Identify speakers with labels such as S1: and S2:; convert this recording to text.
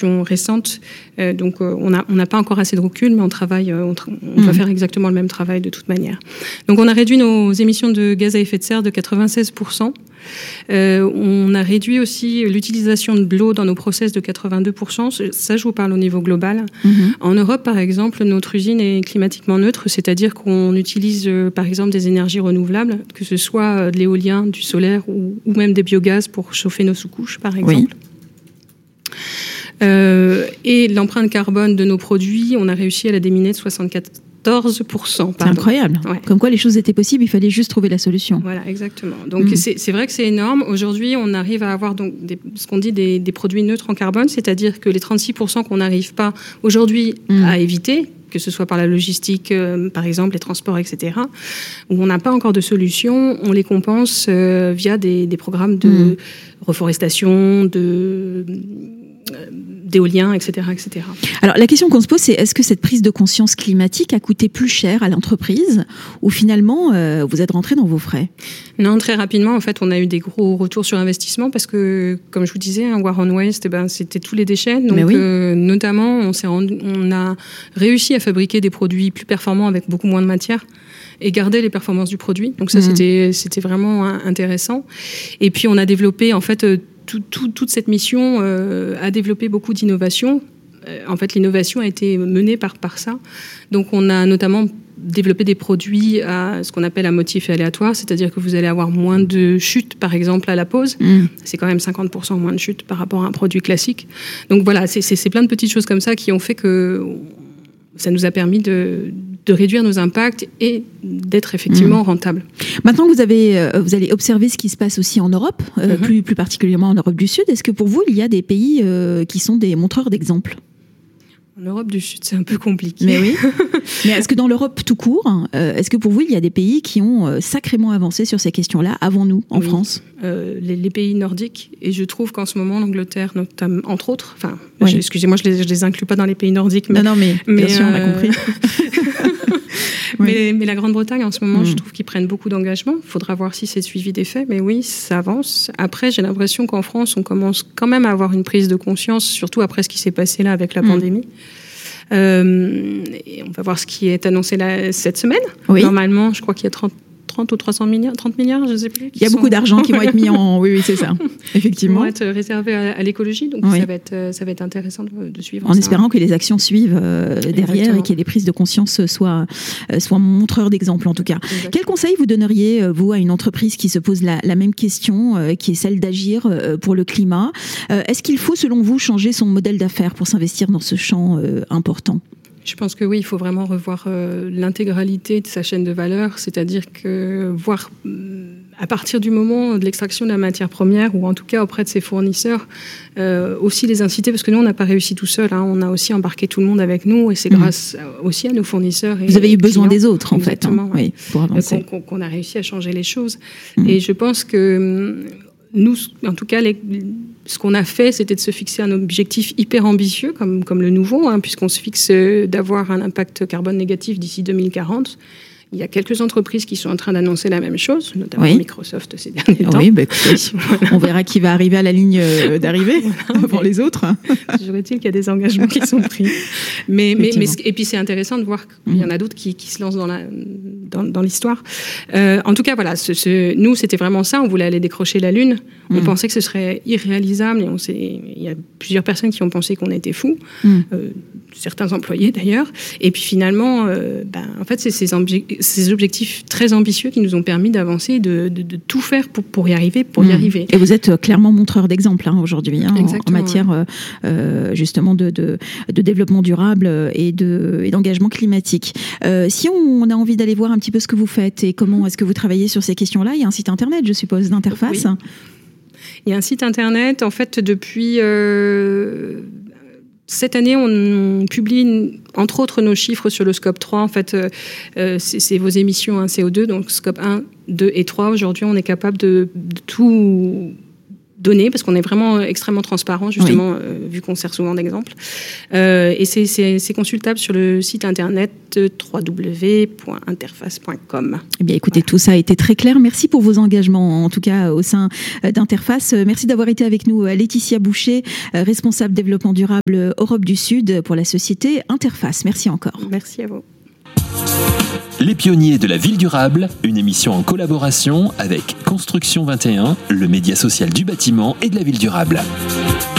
S1: évolutions récentes. Donc, on n'a pas encore assez de recul, mais on travaille, on doit faire exactement le même travail de toute manière. Donc, on a réduit nos émissions de gaz à effet de serre de 96%. On a réduit aussi l'utilisation de l'eau dans nos process de 82%. Ça, je vous parle au niveau global. En Europe, par exemple, notre usine est climatiquement neutre, c'est-à-dire qu'on utilise, par exemple, des énergies renouvelables, que ce soit de l'éolien, du solaire ou même des biogaz pour chauffer nos sous-couches, par exemple. Oui. Et l'empreinte carbone de nos produits, on a réussi à la diminuer de 14%.
S2: C'est incroyable. Ouais. Comme quoi les choses étaient possibles, il fallait juste trouver la solution.
S1: Voilà, exactement. Donc c'est vrai que c'est énorme. Aujourd'hui, on arrive à avoir donc ce qu'on dit des produits neutres en carbone, c'est-à-dire que les 36% qu'on n'arrive pas aujourd'hui à éviter, que ce soit par la logistique, par exemple, les transports, etc., où on n'a pas encore de solution, on les compense via des programmes de reforestation, d'éolien, etc., etc.
S2: Alors, la question qu'on se pose, c'est est-ce que cette prise de conscience climatique a coûté plus cher à l'entreprise ou finalement, vous êtes rentré dans vos frais?
S1: Non, très rapidement, en fait, on a eu des gros retours sur investissement parce que, comme je vous disais, War on Waste, c'était tous les déchets. Donc, notamment, on a réussi à fabriquer des produits plus performants avec beaucoup moins de matière et garder les performances du produit. Donc ça, c'était vraiment intéressant. Et puis, on a développé, en fait, toute cette mission a développé beaucoup d'innovations. En fait, l'innovation a été menée par ça. Donc, on a notamment développé des produits à ce qu'on appelle à motif aléatoire, c'est-à-dire que vous allez avoir moins de chutes, par exemple, à la pause. C'est quand même 50% moins de chutes par rapport à un produit classique. Donc voilà, c'est plein de petites choses comme ça qui ont fait que ça nous a permis de réduire nos impacts et d'être effectivement rentable.
S2: Maintenant que vous allez observer ce qui se passe aussi en Europe, plus particulièrement en Europe du Sud, est-ce que pour vous, il y a des pays qui sont des montreurs d'exemple ?
S1: En Europe du Sud, c'est un peu compliqué.
S2: Mais oui. Mais est-ce que dans l'Europe tout court, est-ce que pour vous, il y a des pays qui ont sacrément avancé sur ces questions-là avant nous, en France ?
S1: Les pays nordiques. Et je trouve qu'en ce moment, l'Angleterre, notamment, entre autres, excusez-moi, je les inclus pas dans les pays nordiques. Mais,
S2: non, mais bien sûr, on a compris.
S1: Mais la Grande-Bretagne, en ce moment, je trouve qu'ils prennent beaucoup d'engagement. Il faudra voir si c'est suivi des faits. Mais oui, ça avance. Après, j'ai l'impression qu'en France, on commence quand même à avoir une prise de conscience, surtout après ce qui s'est passé là avec la pandémie. Et on va voir ce qui est annoncé cette semaine. Oui. Normalement, je crois qu'il y a 30 ou 30 milliards, je ne sais plus.
S2: Il y a beaucoup d'argent qui vont être mis en... Oui, c'est ça, effectivement.
S1: Qui vont être réservés à l'écologie, donc ça va être intéressant de suivre
S2: en espérant que les actions suivent derrière et qu'il y ait des prises de conscience soient montreurs d'exemple, en tout cas. Exactement. Quel conseil vous donneriez, vous, à une entreprise qui se pose la même question, qui est celle d'agir pour le climat ? Est-ce qu'il faut, selon vous, changer son modèle d'affaires pour s'investir dans ce champ important ?
S1: Je pense que oui, il faut vraiment revoir l'intégralité de sa chaîne de valeur, c'est-à-dire que voir à partir du moment de l'extraction de la matière première, ou en tout cas auprès de ses fournisseurs, aussi les inciter, parce que nous, on n'a pas réussi tout seul, on a aussi embarqué tout le monde avec nous, et c'est grâce aussi à nos fournisseurs.
S2: Vous avez eu besoin des autres, en fait,
S1: oui,
S2: pour avancer.
S1: Qu'on a réussi à changer les choses. Et je pense que nous, en tout cas, ce qu'on a fait, c'était de se fixer un objectif hyper ambitieux, comme le nouveau, puisqu'on se fixe d'avoir un impact carbone négatif d'ici 2040. Il y a quelques entreprises qui sont en train d'annoncer la même chose, notamment Microsoft ces derniers temps.
S2: Oui, écoutez, on verra qui va arriver à la ligne d'arrivée pour les autres.
S1: Toujours est-il qu'il y a des engagements qui sont pris. Mais et puis c'est intéressant de voir qu'il y en a d'autres qui se lancent dans l'histoire. En tout cas, voilà, nous, c'était vraiment ça. On voulait aller décrocher la Lune. On pensait que ce serait irréalisable. Il y a plusieurs personnes qui ont pensé qu'on était fous. Certains employés, d'ailleurs. Et puis finalement, en fait, c'est ces objectifs très ambitieux qui nous ont permis d'avancer, de tout faire pour y arriver, y arriver.
S2: Et vous êtes clairement montreur d'exemple aujourd'hui, en matière justement de développement durable et d'engagement climatique. Si on a envie d'aller voir un petit peu ce que vous faites et comment est-ce que vous travaillez sur ces questions-là, il y a un site internet, je suppose, d'interface.
S1: Oui. Il y a un site internet, en fait, depuis... Cette année, on publie, entre autres, nos chiffres sur le scope 3. En fait, c'est vos émissions en CO2, donc scope 1, 2 et 3. Aujourd'hui, on est capable de tout données, parce qu'on est vraiment extrêmement transparent, justement, vu qu'on sert souvent d'exemple. Et c'est consultable sur le site internet www.interface.com.
S2: Eh bien, écoutez, tout ça a été très clair. Merci pour vos engagements, en tout cas au sein d'Interface. Merci d'avoir été avec nous, Laetitia Boucher, responsable développement durable Europe du Sud pour la société Interface. Merci encore.
S1: Merci à vous.
S3: Les pionniers de la ville durable, une émission en collaboration avec Construction 21, le média social du bâtiment et de la ville durable.